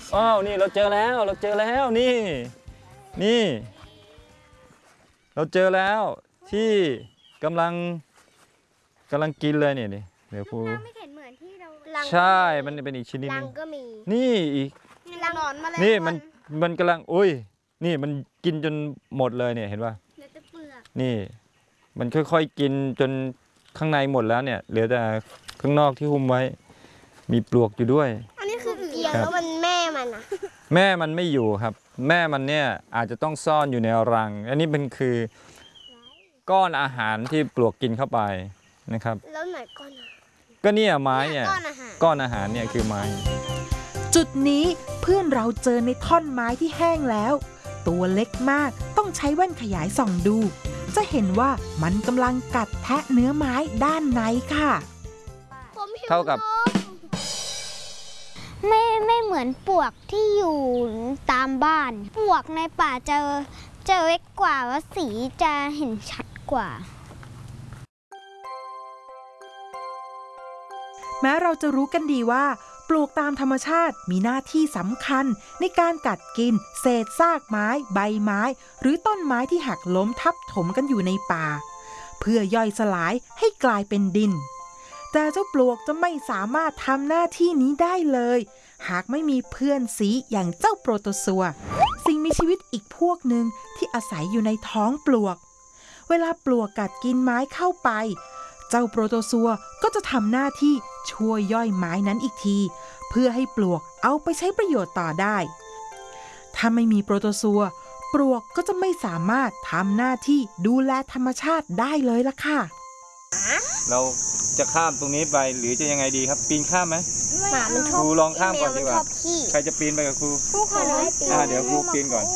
อ้าวนี่เราเจอแล้วนี่เราเจอแล้วที่กำลังกินเลยเนี่ยเดี๋ยวครูไม่เห็นเหมือนที่เราใช่มันเป็นอีกชนิดนึงนี่อีกนี่มันกำลังอุ้ยนี่มันกินจนหมดเลยเนี่ยเห็นป่ะนี่มันค่อยๆกินจนข้างในหมดแล้วเนี่ยเหลือแต่ข้างนอกที่หุ้มไว้มีปลวกอยู่ด้วยอันนี้คือเกียร์แล้วมันแม่มันนะแม่มันไม่อยู่ครับแม่มันเนี่ยอาจจะต้องซ่อนอยู่ในรังอันนี้เป็นคือก้อนอาหารที่ปลวกกินเข้าไปนะครับแล้วไหนก้อนก็เนี่ยไม้เนี่ยก้อนอาหารเนี่ยคือไม้จุดนี้เพื่อนเราเจอในท่อนไม้ที่แห้งแล้วตัวเล็กมากต้องใช้แว่นขยายส่องดูจะเห็นว่ามันกำลังกัดแทะเนื้อไม้ด้านในค่ะเท่ากับไม่เหมือนปลวกที่อยู่ตามบ้านปลวกในป่าจะเล็กกว่าว่าสีจะเห็นชัดกว่าแม้เราจะรู้กันดีว่าปลวกตามธรรมชาติมีหน้าที่สำคัญในการกัดกินเศษซากไม้ใบไม้หรือต้นไม้ที่หักล้มทับถมกันอยู่ในป่าเพื่อย่อยสลายให้กลายเป็นดินแต่เจ้าปลวกจะไม่สามารถทำหน้าที่นี้ได้เลยหากไม่มีเพื่อนสีอย่างเจ้าโปรโตซัวสิ่งมีชีวิตอีกพวกหนึ่งที่อาศัยอยู่ในท้องปลวกเวลาปลวกกัดกินไม้เข้าไปเจ้าโปรโตซัวก็จะทำหน้าที่ช่วยย่อยไม้นั้นอีกทีเพื่อให้ปลวกเอาไปใช้ประโยชน์ต่อได้ถ้าไม่มีโปรโตซัวปลวกก็จะไม่สามารถทำหน้าที่ดูแลธรรมชาติได้เลยล่ะค่ะเราจะข้ามตรงนี้ไปหรือจะยังไงดีครับปีนข้ามไหมหมามันชอบครูลองข้ามก่อนดีกว่าใครจะปีนไปกับครูเดี๋ยวครูปีนก่อน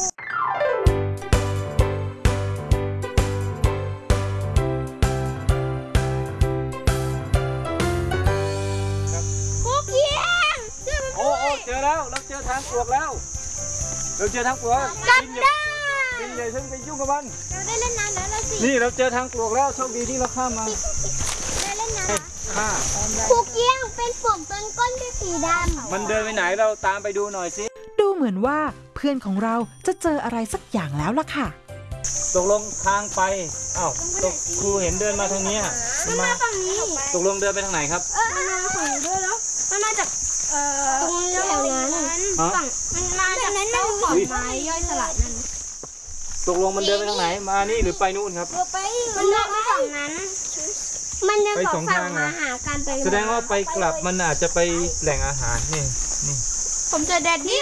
เจอแล้วเราเจอทางปลวกแล้วเราเจอทางปลวกกินใหญ่ซึ่งไปยุ่งกับมันเราได้เล่นน้ำแล้วสินี่เราเจอทางปลวกแล้วโชคดีที่เราข้ามมาได้เล่นน้ำคุกเกี้ยงเป็นปลวกต้นก้นที่สีดำมันเดินไปไหนเราตามไปดูหน่อยสิดูเหมือนว่าเพื่อนของเราจะเจออะไรสักอย่างแล้วล่ะค่ะตกลงทางไปอ้าวครูเห็นเดินมาทางนี้มันมาฝั่งนี้ตกลงเดินไปทางไหนครับมันมาฝั่งนี้ด้วยแล้วมันมาจากตรงแถวนั้นฝั่งมันมาจากนั้นมันขอนไม้ย่อยสลายนั่นตกลงมันเดินไปทางไหนมานี่หรือไปนู่นครับมันเดินไปฝั่งนั้นมันจะสองฝั่งมาหากันไปแสดงว่าไปกลับมันอาจจะไปแหล่งอาหารนี่ผมเจอแดดดี้